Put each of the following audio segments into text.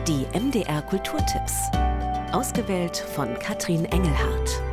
Die MDR Kulturtipps. Ausgewählt von Katrin Engelhardt.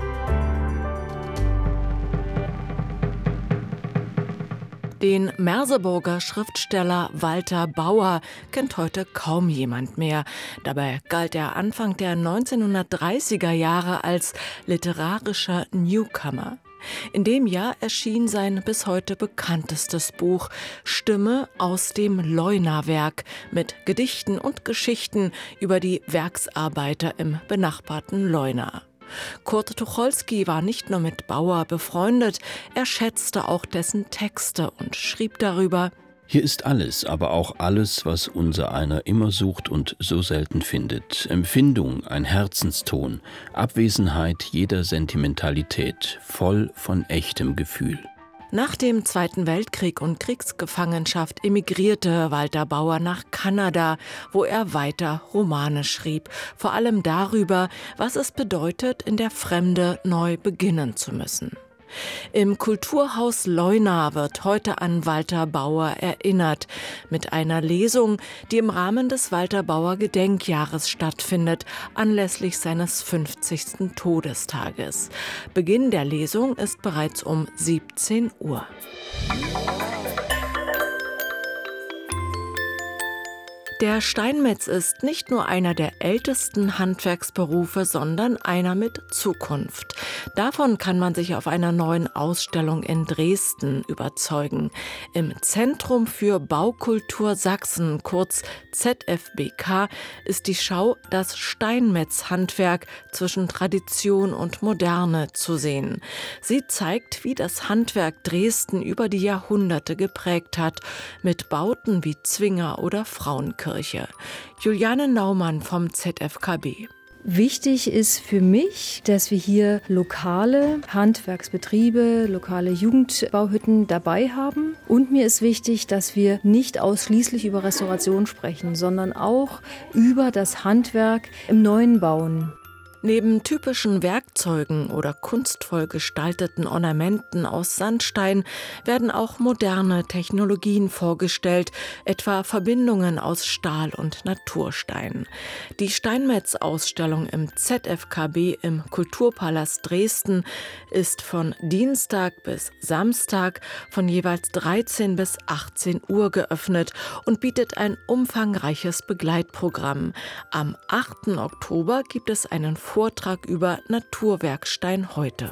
Den Merseburger Schriftsteller Walter Bauer kennt heute kaum jemand mehr. Dabei galt er Anfang der 1930er Jahre als literarischer Newcomer. In dem Jahr erschien sein bis heute bekanntestes Buch Stimme aus dem Leuna-Werk mit Gedichten und Geschichten über die Werksarbeiter im benachbarten Leuna. Kurt Tucholsky war nicht nur mit Bauer befreundet, er schätzte auch dessen Texte und schrieb darüber: Hier ist alles, aber auch alles, was unsereiner immer sucht und so selten findet. Empfindung, ein Herzenston, Abwesenheit jeder Sentimentalität, voll von echtem Gefühl. Nach dem Zweiten Weltkrieg und Kriegsgefangenschaft emigrierte Walter Bauer nach Kanada, wo er weiter Romane schrieb, vor allem darüber, was es bedeutet, in der Fremde neu beginnen zu müssen. Im Kulturhaus Leuna wird heute an Walter Bauer erinnert, mit einer Lesung, die im Rahmen des Walter Bauer Gedenkjahres stattfindet, anlässlich seines 50. Todestages. Beginn der Lesung ist bereits um 17 Uhr. Der Steinmetz ist nicht nur einer der ältesten Handwerksberufe, sondern einer mit Zukunft. Davon kann man sich auf einer neuen Ausstellung in Dresden überzeugen. Im Zentrum für Baukultur Sachsen, kurz ZFBK, ist die Schau Das Steinmetz-Handwerk zwischen Tradition und Moderne zu sehen. Sie zeigt, wie das Handwerk Dresden über die Jahrhunderte geprägt hat, mit Bauten wie Zwinger oder Frauenkirche. Juliane Naumann vom ZFKB. Wichtig ist für mich, dass wir hier lokale Handwerksbetriebe, lokale Jugendbauhütten dabei haben. Und mir ist wichtig, dass wir nicht ausschließlich über Restauration sprechen, sondern auch über das Handwerk im neuen Bauen. Neben typischen Werkzeugen oder kunstvoll gestalteten Ornamenten aus Sandstein werden auch moderne Technologien vorgestellt, etwa Verbindungen aus Stahl und Naturstein. Die Steinmetz-Ausstellung im ZFKB im Kulturpalast Dresden ist von Dienstag bis Samstag von jeweils 13 bis 18 Uhr geöffnet und bietet ein umfangreiches Begleitprogramm. Am 8. Oktober gibt es einen Vortrag über Naturwerkstein heute.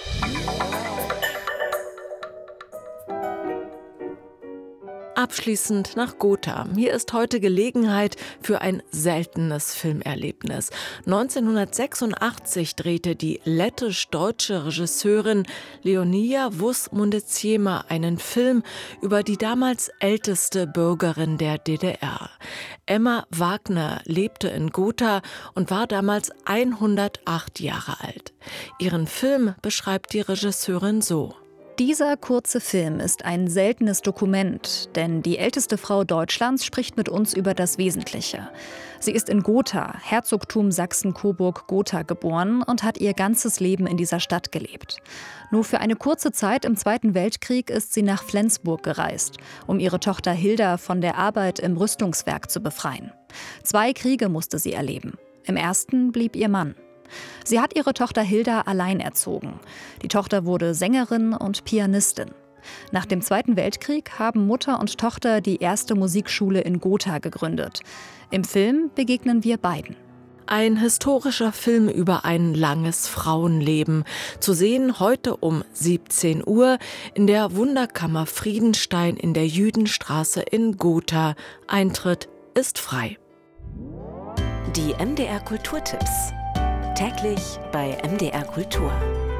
Abschließend nach Gotha. Hier ist heute Gelegenheit für ein seltenes Filmerlebnis. 1986 drehte die lettisch-deutsche Regisseurin Leonia Wuss-Mundecijema einen Film über die damals älteste Bürgerin der DDR. Emma Wagner lebte in Gotha und war damals 108 Jahre alt. Ihren Film beschreibt die Regisseurin so: Dieser kurze Film ist ein seltenes Dokument, denn die älteste Frau Deutschlands spricht mit uns über das Wesentliche. Sie ist in Gotha, Herzogtum Sachsen-Coburg-Gotha geboren und hat ihr ganzes Leben in dieser Stadt gelebt. Nur für eine kurze Zeit im Zweiten Weltkrieg ist sie nach Flensburg gereist, um ihre Tochter Hilda von der Arbeit im Rüstungswerk zu befreien. 2 Kriege musste sie erleben. Im ersten blieb ihr Mann. Sie hat ihre Tochter Hilda allein erzogen. Die Tochter wurde Sängerin und Pianistin. Nach dem Zweiten Weltkrieg haben Mutter und Tochter die erste Musikschule in Gotha gegründet. Im Film begegnen wir beiden. Ein historischer Film über ein langes Frauenleben. Zu sehen heute um 17 Uhr in der Wunderkammer Friedenstein in der Jüdenstraße in Gotha. Eintritt ist frei. Die MDR Kulturtipps. Täglich bei MDR Kultur.